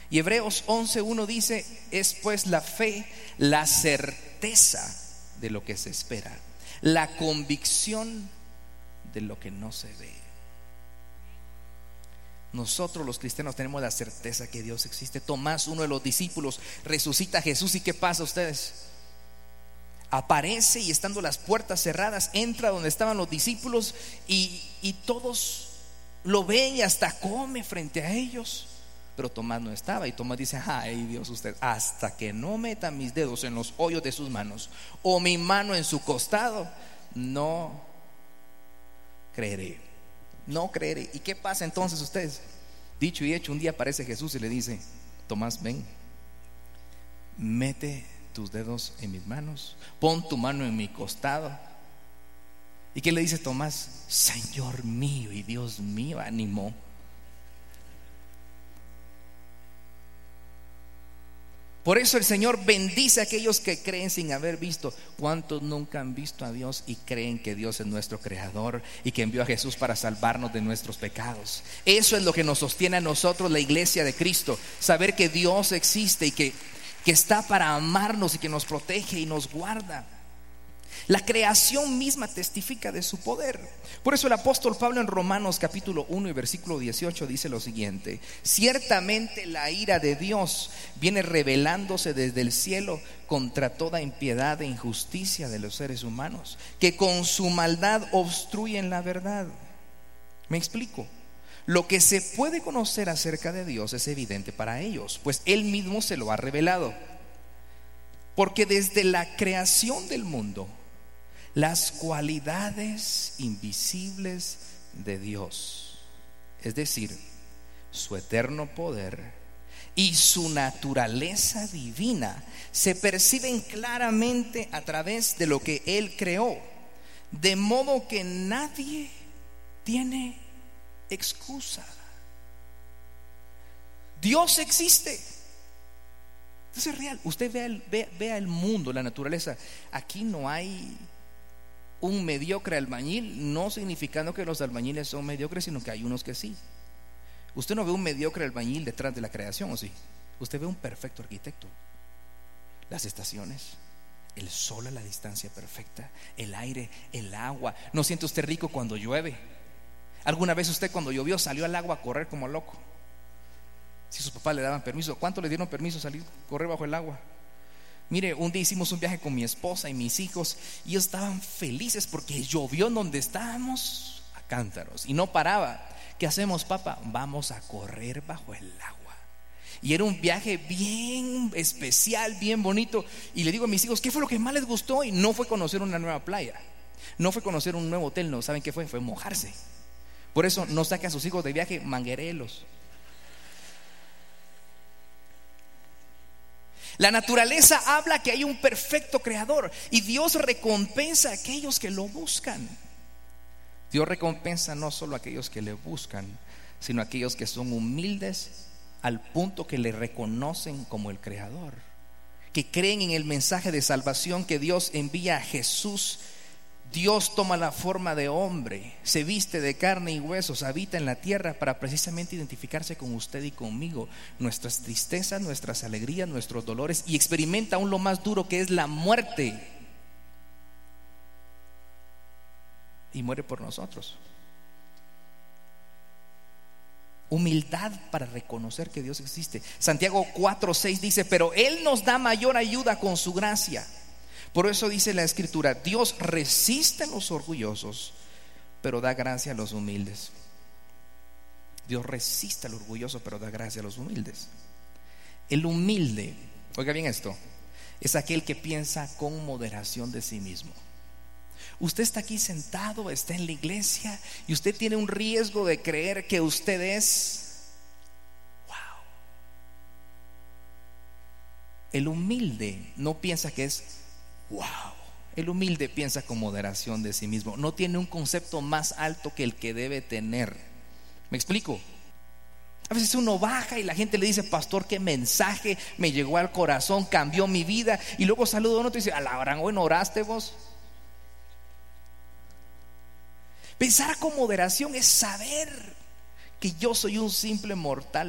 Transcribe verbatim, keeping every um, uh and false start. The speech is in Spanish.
Y Hebreos once uno dice: es pues la fe, la certeza de lo que se espera, la convicción de lo que no se ve. Nosotros los cristianos tenemos la certeza que Dios existe. Tomás, uno de los discípulos, resucita a Jesús. ¿Y qué pasa a ustedes? Aparece y estando las puertas cerradas, entra donde estaban los discípulos y, y todos lo ven y hasta come frente a ellos. Pero Tomás no estaba, y Tomás dice: ay Dios, usted, hasta que no meta mis dedos en los hoyos de sus manos o mi mano en su costado, no creeré. No creeré. ¿Y qué pasa entonces ustedes? Dicho y hecho, un día aparece Jesús y le dice: Tomás, ven, mete tus dedos en mis manos, pon tu mano en mi costado. ¿Y qué le dice Tomás? Señor mío y Dios mío. Ánimo. Por eso el Señor bendice a aquellos que creen sin haber visto. ¿Cuántos nunca han visto a Dios y creen que Dios es nuestro creador y que envió a Jesús para salvarnos de nuestros pecados? Eso es lo que nos sostiene a nosotros, la iglesia de Cristo. Saber que Dios existe y que, que está para amarnos y que nos protege y nos guarda. La creación misma testifica de su poder. Por eso el apóstol Pablo en Romanos capítulo uno y versículo dieciocho dice lo siguiente: ciertamente la ira de Dios viene revelándose desde el cielo contra toda impiedad e injusticia de los seres humanos, que con su maldad obstruyen la verdad. Me explico. Lo que se puede conocer acerca de Dios es evidente para ellos, pues Él mismo se lo ha revelado. Porque desde la creación del mundo, las cualidades invisibles de Dios, es decir, su eterno poder y su naturaleza divina, se perciben claramente a través de lo que Él creó, de modo que nadie tiene excusa. Dios existe. Eso es real. Usted vea el, vea, vea el mundo, la naturaleza. Aquí no hay un mediocre albañil, no significando que los albañiles son mediocres, sino que hay unos que sí. Usted no ve un mediocre albañil detrás de la creación, ¿o sí? Usted ve un perfecto arquitecto. Las estaciones, el sol a la distancia perfecta, el aire, el agua. ¿No siente usted rico cuando llueve? ¿Alguna vez usted cuando llovió salió al agua a correr como loco? Si sus papás le daban permiso, ¿cuánto le dieron permiso salir a correr bajo el agua? Mire, un día hicimos un viaje con mi esposa y mis hijos y ellos estaban felices porque llovió en donde estábamos a cántaros y no paraba. ¿Qué hacemos, papá? Vamos a correr bajo el agua. Y era un viaje bien especial, bien bonito. Y le digo a mis hijos: ¿qué fue lo que más les gustó? Y no fue conocer una nueva playa, no fue conocer un nuevo hotel, no, ¿saben qué fue? Fue mojarse. Por eso no saque a sus hijos de viaje manguerelos. La naturaleza habla que hay un perfecto creador y Dios recompensa a aquellos que lo buscan. Dios recompensa no solo a aquellos que le buscan, sino a aquellos que son humildes al punto que le reconocen como el creador, que creen en el mensaje de salvación que Dios envía a Jesús. Dios toma la forma de hombre, se viste de carne y huesos, habita en la tierra para precisamente identificarse con usted y conmigo, nuestras tristezas, nuestras alegrías, nuestros dolores, y experimenta aún lo más duro, que es la muerte, y muere por nosotros. Humildad para reconocer que Dios existe. Santiago cuatro seis dice: pero Él nos da mayor ayuda con su gracia. Por eso dice la Escritura: Dios resiste a los orgullosos, pero da gracia a los humildes. Dios resiste al orgulloso, pero da gracia a los humildes. El humilde, oiga bien esto, es aquel que piensa con moderación de sí mismo. Usted está aquí sentado, está en la iglesia y usted tiene un riesgo de creer que usted es wow. El humilde no piensa que es wow. El humilde piensa con moderación de sí mismo. No tiene un concepto más alto que el que debe tener. ¿Me explico? A veces uno baja y la gente le dice: pastor, qué mensaje me llegó al corazón, cambió mi vida. Y luego saluda a uno y dice: a la gran, bueno, ¿oraste vos? Pensar con moderación es saber que yo soy un simple mortal